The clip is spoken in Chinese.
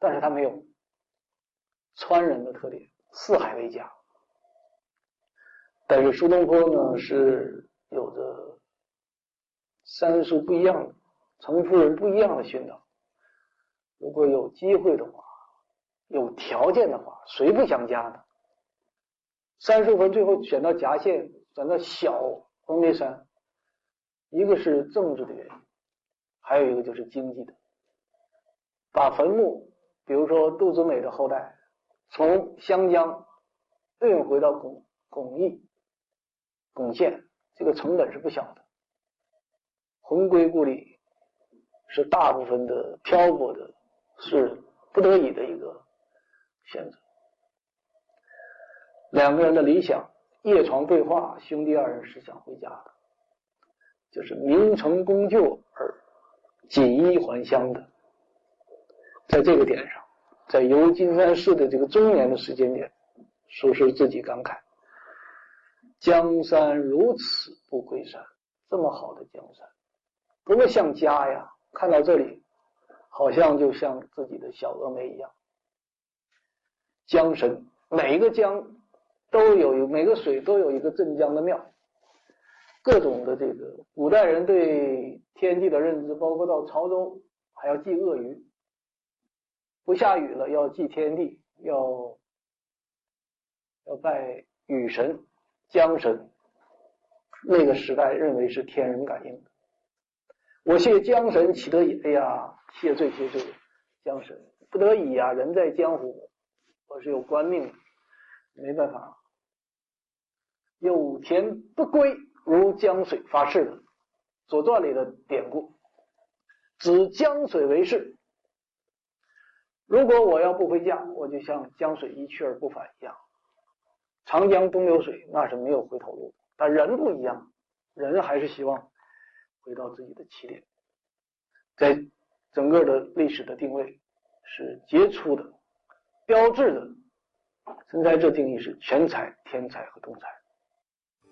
但是它没有川人的特点，四海为家。但是苏东坡呢是有着三叔不一样的，程夫人不一样的熏陶。如果有机会的话，有条件的话，谁不想家呢？三叔坟最后选到夹县，选到小峨眉山，一个是政治的原因，还有一个就是经济的。把坟墓，比如说杜子美的后代，从湘江运回到巩县，这个成本是不小的。魂归故里是大部分的漂泊的，是不得已的一个选择。两个人的理想，夜床对话，兄弟二人是想回家的，就是名成功就而锦衣还乡的。在这个点上，在游金山寺的这个中年的时间点，苏轼自己感慨：江山如此不归山，这么好的江山，多么像家呀！看到这里，好像就像自己的小峨眉一样。江神，每一个江都有，每个水都有一个镇江的庙。各种的这个古代人对天地的认知，包括到潮州还要祭鳄鱼，不下雨了要祭天地，要拜雨神、江神。那个时代认为是天人感应的。我谢江神岂得已？哎呀，谢罪，江神不得已啊，人在江湖，我是有官命的，没办法。有田不归，如江水发誓的，《左传》里的典故，指江水为誓。如果我要不回家，我就像江水一去而不返一样。长江东流水，那是没有回头路的。但人不一样，人还是希望回到自己的起点。在整个的历史的定位是杰出的、标志的。陈才这定义是全才、天才和通才。